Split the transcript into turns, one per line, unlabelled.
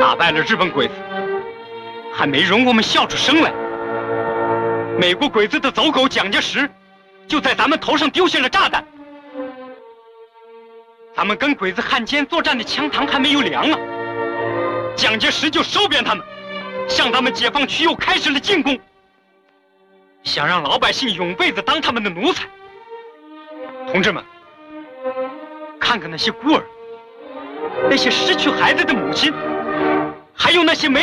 打败了日本鬼子，还没容我们笑出声来，美国鬼子的走狗蒋介石就在咱们头上丢下了炸弹。咱们跟鬼子汉奸作战的枪膛还没有凉啊，蒋介石就收编他们，向咱们解放区又开始了进攻，想让老百姓永辈子当他们的奴才。同志们，看看那些孤儿，那些失去孩子的母亲，还有那些没